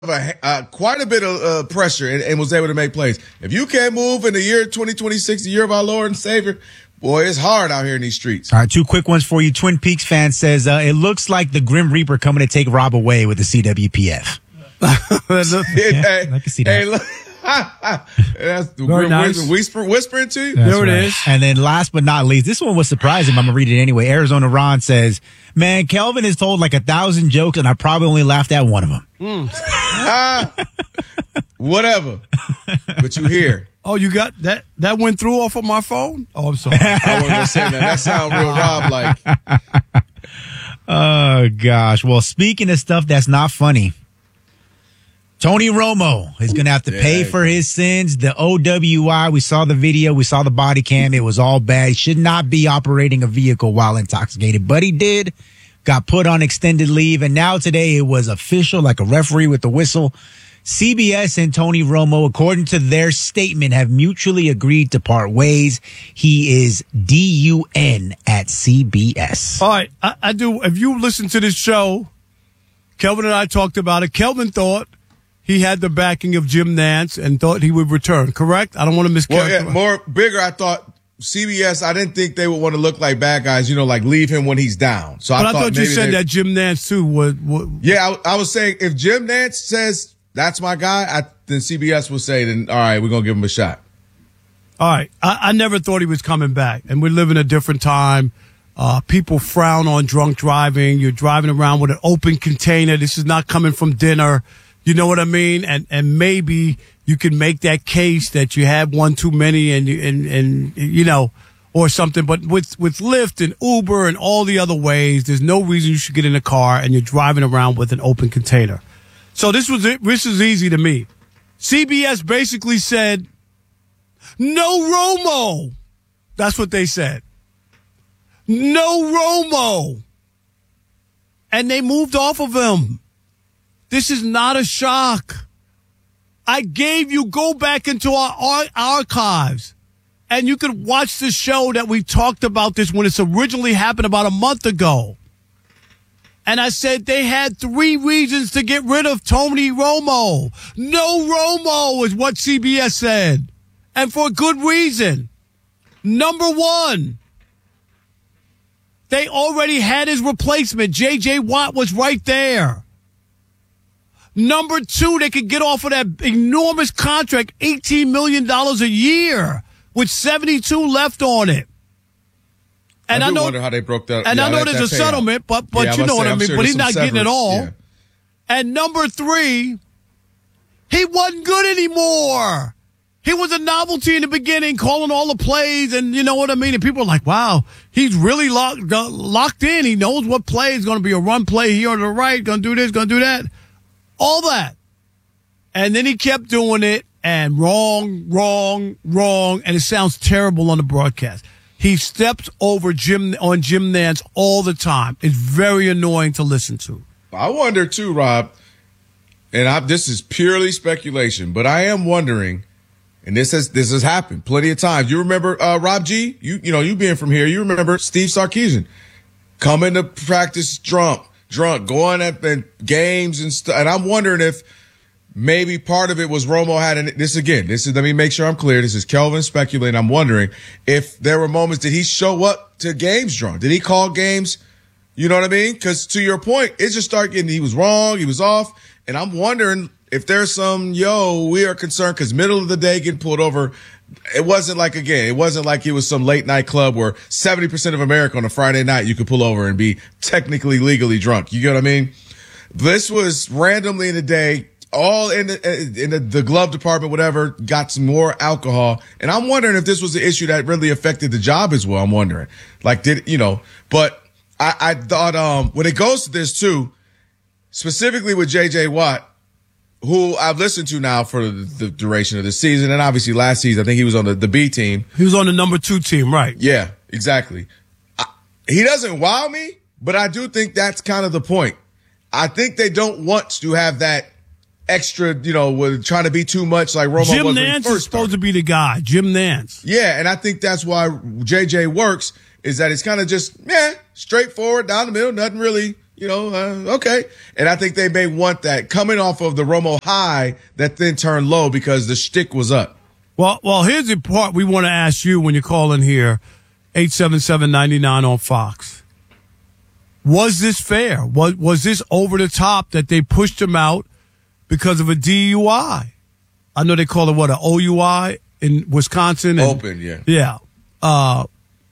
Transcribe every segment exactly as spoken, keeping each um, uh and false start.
A, uh, quite a bit of uh, pressure and, and was able to make plays. If you can't move in the year twenty twenty-six, the year of our Lord and Savior, boy, it's hard out here in these streets. All right, two quick ones for you. Twin Peaks fan says, uh, it looks like the Grim Reaper coming to take Rob away with the C W P F. yeah, hey, I can see that. Hey, look. That's the Very nice. whisper, whispering to you. That's there it right. is. And then last but not least, this one was surprising. I'm going to read it anyway. Arizona Ron says, man, Kelvin has told like a thousand jokes and I probably only laughed at one of them. Mm. ah, whatever. But you hear. Oh, you got that? That went through off of my phone? Oh, I'm sorry. I wasn't saying that. That sounds real Rob like. Oh, gosh. Well, speaking of stuff that's not funny, Tony Romo is going to have to yeah, pay for his sins. The O W I, we saw the video, we saw the body cam. It was all bad. He should not be operating a vehicle while intoxicated, but he did. Got put on extended leave, and now today it was official, like a referee with the whistle. C B S and Tony Romo, according to their statement, have mutually agreed to part ways. He is D U N at C B S. All right, I, I do. If you listen to this show, Kelvin and I talked about it. Kelvin thought he had the backing of Jim Nantz and thought he would return, correct? I don't want to mischaracterize. Well, yeah, more bigger, I thought C B S, I didn't think they would want to look like bad guys, you know, like leave him when he's down. So but I I thought, thought you said they, that Jim Nantz, too, would. would yeah, I, I was saying if Jim Nantz says that's my guy, I, then C B S will say, then, all right, we're going to give him a shot. All right. I, I never thought he was coming back. And we live in a different time. Uh, people frown on drunk driving. You're driving around with an open container. This is not coming from dinner. You know what I mean? And and maybe you can make that case that you had one too many and, and, and you know, or something. But with, with Lyft and Uber and all the other ways, there's no reason you should get in a car and you're driving around with an open container. So this was it. This is easy to me. C B S basically said, no Romo. That's what they said. No Romo. And they moved off of him. This is not a shock. I gave you, go back into our, our archives, and you could watch the show that we talked about this when it's originally happened about a month ago. And I said they had three reasons to get rid of Tony Romo. No Romo is what C B S said. And for a good reason. Number one, they already had his replacement. J J. Watt was right there. Number two, they could get off of that enormous contract, eighteen million dollars a year, with seventy-two left on it. And I, do I know, wonder how they broke that. And yeah, I know that, there's that a settlement, but but yeah, you know say, what I I'm mean. sure But he's not severance. getting it all. Yeah. And number three, he wasn't good anymore. He was a novelty in the beginning, calling all the plays, and you know what I mean? And people are like, wow, he's really locked, uh, locked in. He knows what play is going to be a run play here on the right, going to do this, going to do that. All that. And then he kept doing it, and wrong, wrong, wrong, and it sounds terrible on the broadcast. He steps over Jim on Jim Nantz all the time. It's very annoying to listen to. I wonder, too, Rob, and I, this is purely speculation, but I am wondering, and this has this has happened plenty of times. You remember uh, Rob G? You you know, you being from here, you remember Steve Sarkisian coming to practice drunk, drunk, going at and games and stuff. And I'm wondering if maybe part of it was Romo had an, this again. This is let me make sure I'm clear. This is Kelvin speculating. I'm wondering if there were moments did he show up to games drunk? Did he call games? You know what I mean? Because to your point, it just started getting he was wrong, he was off, and I'm wondering if there's some, yo, we are concerned because middle of the day getting pulled over. It wasn't like, again, it wasn't like it was some late night club where seventy percent of America on a Friday night you could pull over and be technically legally drunk. You get what I mean? This was randomly in the day, all in the, in the, the glove department, whatever, got some more alcohol. And I'm wondering if this was an issue that really affected the job as well. I'm wondering. Like, did, you know, but I, I thought, um, when it goes to this too, specifically with J J. Watt, who I've listened to now for the, the duration of the season. And obviously last season, I think he was on the, the B team. He was on the number two team, right? Yeah, exactly. I, he doesn't wow me, but I do think that's kind of the point. I think they don't want to have that extra, you know, with trying to be too much like Romo Jim was Nantz when he is first supposed started. to be the guy. Jim Nantz. Yeah, and I think that's why J J works, is that it's kind of just, yeah, straightforward, down the middle, nothing really, You know, uh, okay. And I think they may want that coming off of the Romo high that then turned low because the shtick was up. Well, well, here's the part we want to ask you when you call in here, eight seven seven, nine nine on Fox. Was this fair? Was, was this over the top that they pushed him out because of a D U I? I know they call it, what, an O U I in Wisconsin? And, Open, yeah. Yeah. Uh,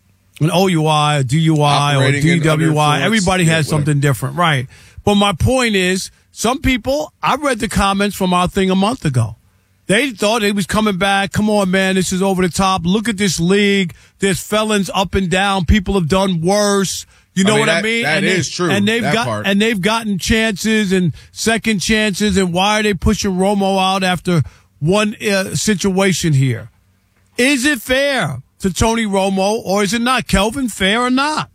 an O U I, a D U I, Operating or D W I. Everybody yeah, has whatever. something different, right? But my point is, some people, I read the comments from our thing a month ago. They thought he was coming back. Come on, man, this is over the top. Look at this league. There's felons up and down. People have done worse. You know I mean, what that, I mean? That and is they, true. And they've that got part. and they've gotten chances and second chances. And why are they pushing Romo out after one uh, situation here? Is it fair to Tony Romo, or is it not? Kelvin, fair or not?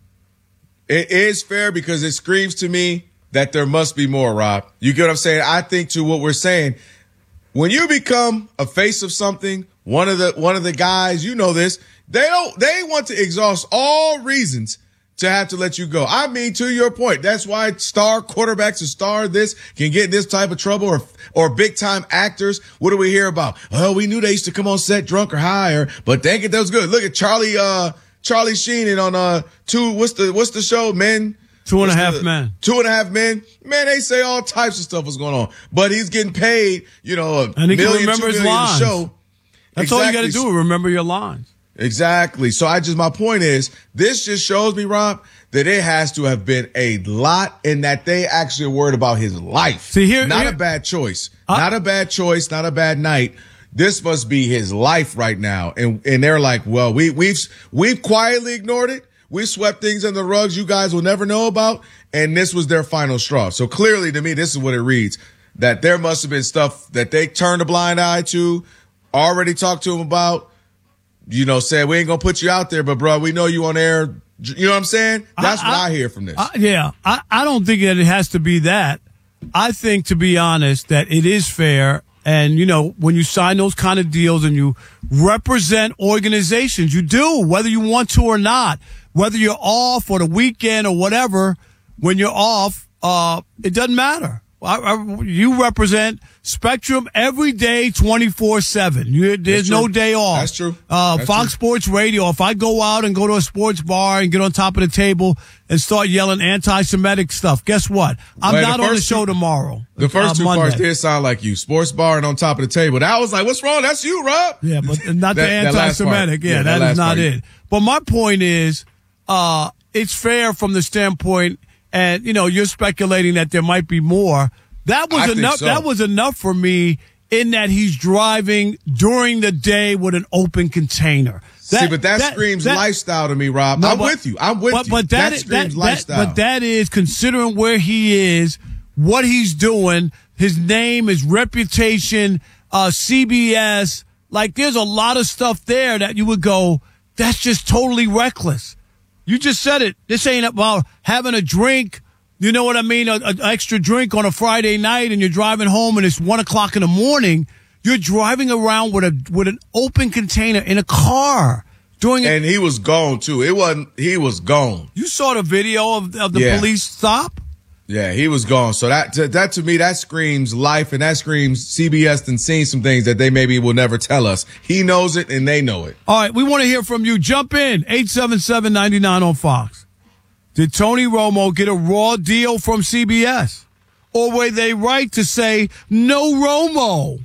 It is fair because it screams to me that there must be more, Rob. You get what I'm saying? I think to what we're saying, when you become a face of something, one of the one of the guys, you know this, they don't they want to exhaust all reasons to have to let you go. I mean, to your point, that's why star quarterbacks and star this can get in this type of trouble, or or big time actors. What do we hear about? Oh, we knew they used to come on set drunk or higher, but dang it, that was good. Look at Charlie uh Charlie Sheen on uh two what's the what's the show, Men? Two and a What's half the, men. Two and a half men. Man, they say all types of stuff was going on, but he's getting paid, you know, a And he can million, remember two his million a lines. show. That's all you got to do, remember your lines. Exactly. So I just, my point is, this just shows me, Rob, that it has to have been a lot and that they actually are worried about his life. See, here, not here, a bad choice. Uh, not a bad choice. Not a bad night. This must be his life right now. And, and they're like, well, we, we've, we've quietly ignored it. We swept things under the rugs you guys will never know about. And this was their final straw. So clearly to me, this is what it reads, that there must have been stuff that they turned a blind eye to, already talked to him about, you know, said, we ain't going to put you out there, but bro, we know you on air. You know what I'm saying? That's I, what I, I hear from this. I, yeah. I, I don't think that it has to be that. I think, to be honest, that it is fair. And, you know, when you sign those kind of deals and you represent organizations, you do, whether you want to or not, whether you're off or the weekend or whatever, when you're off, uh, it doesn't matter. I, I, you represent Spectrum every day, twenty-four seven. You, there's no day off. That's true. Uh, That's Fox true. Sports Radio, if I go out and go to a sports bar and get on top of the table and start yelling anti-Semitic stuff, guess what? I'm Wait, not the on the first show two- tomorrow. The first uh, two Monday. parts did sound like you. Sports bar and on top of the table. That was like, what's wrong? That's you, Rob. Yeah, but not That- the that last part. anti-Semitic. Yeah, Yeah, that that last is not part. it. But my point is, uh, it's fair from the standpoint, and, you know, you're speculating that there might be more. That was I think enough. so. That was enough for me in that he's driving during the day with an open container. That, See, but that, screams that- lifestyle to me, Rob. No, I'm but- with you. I'm with but, you. But that, that is- screams that, lifestyle. That, but that is, considering where he is, what he's doing, his name, his reputation, uh, C B S, like there's a lot of stuff there that you would go, that's just totally reckless. You just said it. This ain't about having a drink. You know what I mean? An extra drink on a Friday night and you're driving home and it's one o'clock in the morning. You're driving around with a, with an open container in a car. Doing it. And he was gone too. It wasn't, he was gone. You saw the video of, of the Yeah. police stop? Yeah, he was gone. So that, to, that to me, that screams life and that screams C B S and seen some things that they maybe will never tell us. He knows it and they know it. All right, we want to hear from you. Jump in, eight seven seven, nine nine on Fox. Did Tony Romo get a raw deal from C B S? Or were they right to say, no Romo?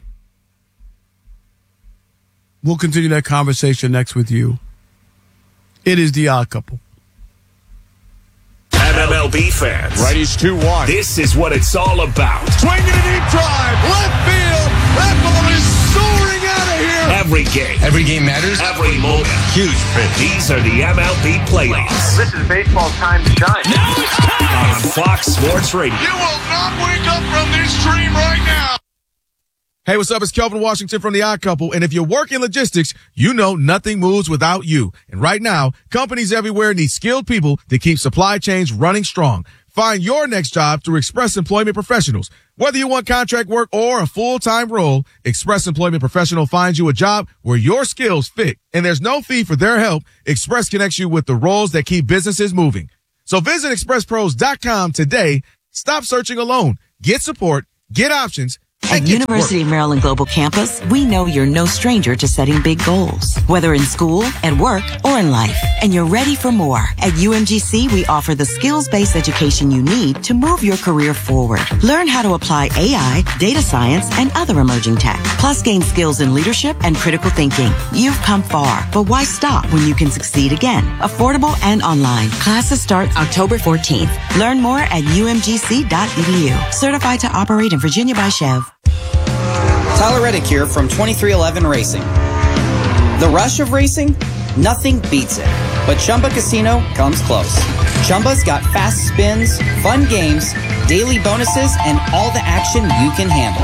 We'll continue that conversation next with you. It is The Odd Couple. M L B fans, Righties two one. this is what it's all about. Swinging a deep drive. Left field. That ball is soaring out of here. Every game, Every game matters. every moment. Huge pitch. These are the M L B playoffs This is baseball's time to shine. on Fox Sports Radio. You will not wake up from this dream right now. Hey, what's up? It's Kelvin Washington from The Odd Couple. And if you work in logistics, you know nothing moves without you. And right now, companies everywhere need skilled people to keep supply chains running strong. Find your next job through Express Employment Professionals. Whether you want contract work or a full-time role, Express Employment Professional finds you a job where your skills fit. And there's no fee for their help. Express connects you with the roles that keep businesses moving. So visit express pros dot com today. Stop searching alone. Get support, get options. At University of Maryland Global Campus, we know you're no stranger to setting big goals, whether in school, at work, or in life. And you're ready for more. At U M G C, we offer the skills-based education you need to move your career forward. Learn how to apply A I, data science, and other emerging tech. Plus, gain skills in leadership and critical thinking. You've come far, but why stop when you can succeed again? Affordable and online. Classes start October fourteenth. Learn more at U M G C dot E D U. Certified to operate in Virginia by Chev. Tyler Reddick here from twenty-three eleven Racing. The rush of racing? Nothing beats it. But Chumba Casino comes close. Chumba's got fast spins, fun games, daily bonuses, and all the action you can handle.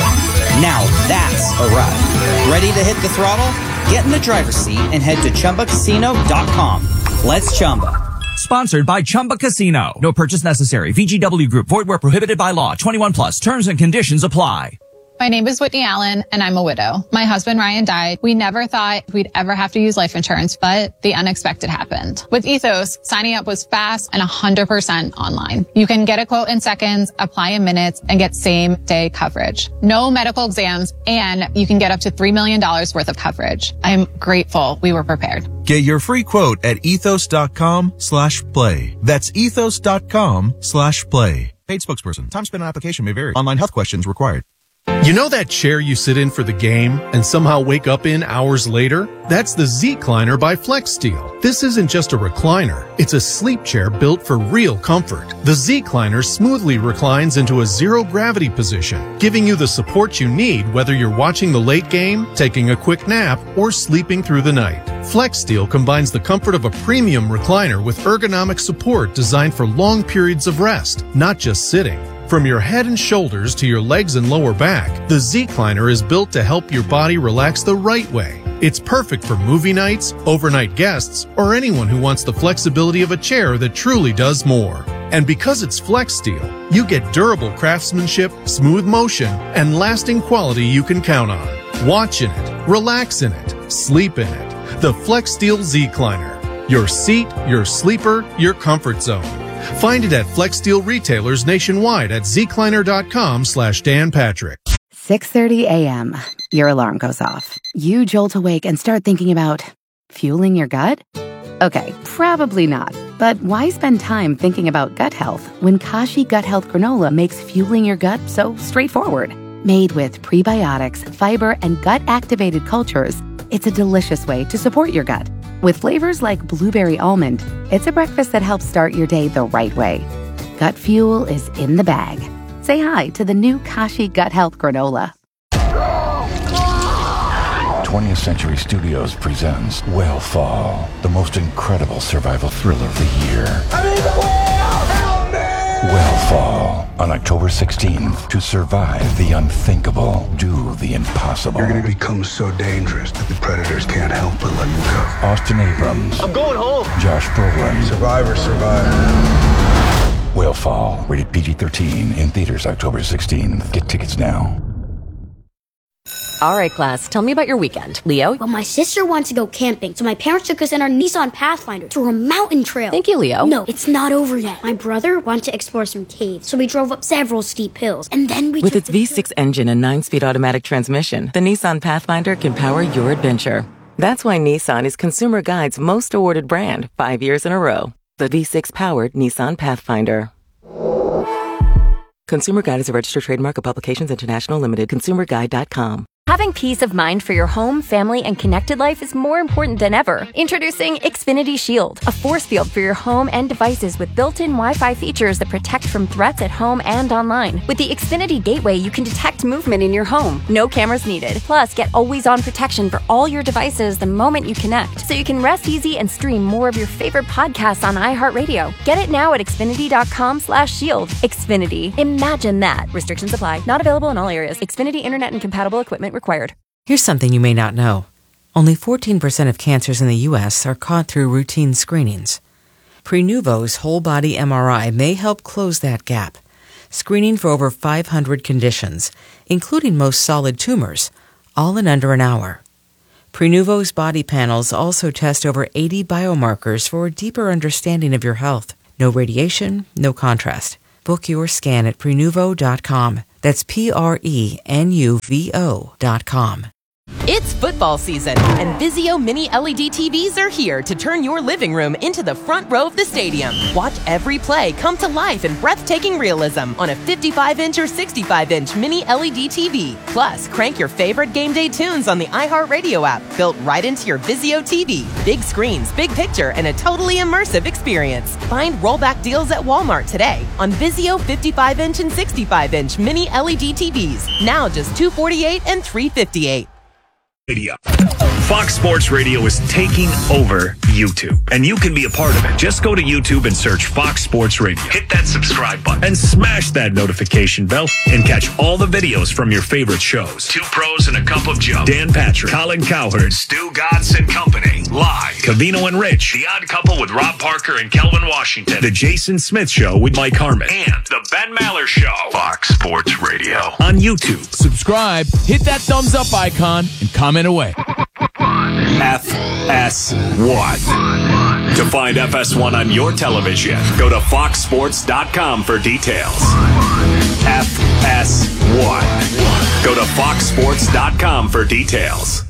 Now that's a ride. Ready to hit the throttle? Get in the driver's seat and head to Chumba Casino dot com. Let's Chumba. Sponsored by Chumba Casino. No purchase necessary. V G W Group. Void where prohibited by law. twenty-one plus. Terms and conditions apply. My name is Whitney Allen, and I'm a widow. My husband, Ryan, died. We never thought we'd ever have to use life insurance, but the unexpected happened. With Ethos, signing up was fast and one hundred percent online. You can get a quote in seconds, apply in minutes, and get same-day coverage. No medical exams, and you can get up to three million dollars worth of coverage. I'm grateful we were prepared. Get your free quote at ethos.com slash play. That's ethos.com slash play. Paid spokesperson. Time spent on application may vary. Online health questions required. You know that chair you sit in for the game and somehow wake up in hours later? That's the Z-Cliner by FlexSteel. This isn't just a recliner. It's a sleep chair built for real comfort. The Z-Cliner smoothly reclines into a zero-gravity position, giving you the support you need whether you're watching the late game, taking a quick nap, or sleeping through the night. FlexSteel combines the comfort of a premium recliner with ergonomic support designed for long periods of rest, not just sitting. From your head and shoulders to your legs and lower back, the Z-Cliner is built to help your body relax the right way. It's perfect for movie nights, overnight guests, or anyone who wants the flexibility of a chair that truly does more. And because it's FlexSteel, you get durable craftsmanship, smooth motion, and lasting quality you can count on. Watch in it, relax in it, sleep in it. The FlexSteel Z-Cliner. Your seat, your sleeper, your comfort zone. Find it at FlexSteel retailers nationwide at zcliner.com slash Dan Patrick. six thirty a.m. Your alarm goes off. You jolt awake and start thinking about fueling your gut? Okay, probably not. But why spend time thinking about gut health when Kashi Gut Health Granola makes fueling your gut so straightforward? Made with prebiotics, fiber, and gut-activated cultures, it's a delicious way to support your gut. With flavors like blueberry almond, it's a breakfast that helps start your day the right way. Gut fuel is in the bag. Say hi to the new Kashi Gut Health Granola. twentieth Century Studios presents Whale Fall, the most incredible survival thriller of the year. I need the whale! Help me! Whale Fall, on October sixteenth. To survive the unthinkable, do the impossible. You're going to become so dangerous that the predators can't help but let you go. Austin Abrams. I'm going home. Josh Brolin. Survivor, survivor. Whale Fall, rated P G thirteen, in theaters October sixteenth. Get tickets now. All right, class, tell me about your weekend. Leo? Well, my sister wants to go camping, so my parents took us in our Nissan Pathfinder to a mountain trail. Thank you, Leo. No, it's not over yet. My brother wanted to explore some caves, so we drove up several steep hills, and then we With its V six engine and nine-speed automatic transmission, the Nissan Pathfinder can power your adventure. That's why Nissan is Consumer Guide's most awarded brand, five years in a row. The V six-powered Nissan Pathfinder. Consumer Guide is a registered trademark of Publications International Limited. consumer guide dot com. Having peace of mind for your home, family, and connected life is more important than ever. Introducing Xfinity Shield, a force field for your home and devices with built-in Wi-Fi features that protect from threats at home and online. With the Xfinity Gateway, you can detect movement in your home. No cameras needed. Plus, get always-on protection for all your devices the moment you connect, so you can rest easy and stream more of your favorite podcasts on iHeartRadio. Get it now at xfinity.com slash shield. Xfinity. Imagine that. Restrictions apply. Not available in all areas. Xfinity Internet and compatible equipment required. Here's something you may not know. Only fourteen percent of cancers in the U S are caught through routine screenings. Prenuvo's whole-body M R I may help close that gap, screening for over five hundred conditions, including most solid tumors, all in under an hour. Prenuvo's body panels also test over eighty biomarkers for a deeper understanding of your health. No radiation, no contrast. Book your scan at prenuvo dot com. That's P R E N U V O dot com. It's football season, and Vizio Mini L E D T Vs are here to turn your living room into the front row of the stadium. Watch every play come to life in breathtaking realism on a fifty-five inch or sixty-five inch Mini L E D T V. Plus, crank your favorite game day tunes on the iHeartRadio app, built right into your Vizio T V. Big screens, big picture, and a totally immersive experience. Find rollback deals at Walmart today on Vizio fifty-five inch and sixty-five inch Mini L E D T Vs. Now just two hundred forty-eight dollars and three hundred fifty-eight dollars. Radio. Fox Sports Radio is taking over YouTube, and you can be a part of it. Just go to YouTube and search Fox Sports Radio. Hit that subscribe button and smash that notification bell and catch all the videos from your favorite shows. Two Pros and a Cup of Joe, Dan Patrick, Colin Cowherd, Stu Gatz and Company, live. Covino and Rich, The Odd Couple with Rob Parker and Kelvin Washington, The Jason Smith Show with Mike Harmon, and The Ben Maller Show. Fox Sports Radio on YouTube. Subscribe, hit that thumbs up icon, and comment away. F S one. To find F S one on your television, go to fox sports dot com for details. F S one. Go to fox sports dot com for details.